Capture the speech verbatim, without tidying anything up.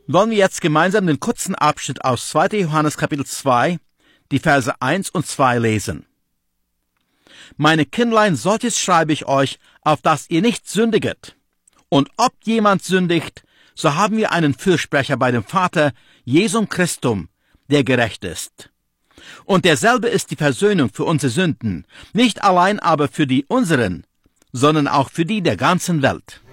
Wollen wir jetzt gemeinsam den kurzen Abschnitt aus zweiter Johannes Kapitel zwei, die Verse eins und zwei lesen. Meine Kindlein, solches schreibe ich euch, auf dass ihr nicht sündiget. Und ob jemand sündigt, so haben wir einen Fürsprecher bei dem Vater, Jesum Christum, der gerecht ist. Und derselbe ist die Versöhnung für unsere Sünden, nicht allein aber für die unseren, sondern auch für die der ganzen Welt.